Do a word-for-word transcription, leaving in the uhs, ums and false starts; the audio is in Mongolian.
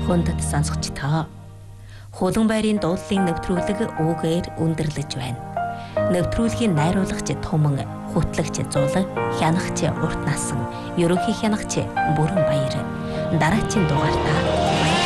хүндэт сонсогчдоо. Хулан байрын дуудлын нэвтрүүлэг үгээр өндөрлөж байна. Нэвтрүүлгийн найруулагч Туман, хөтлөгч Зулаг, хянагч Урт насан, ерөнхий хянагч Бүрэн Баяр. Дараагийн дугаартаа